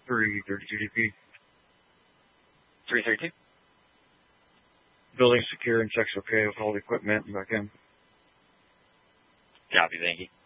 332 DP. 332. Building secure and checks okay with all the equipment and back in. Copy, thank you.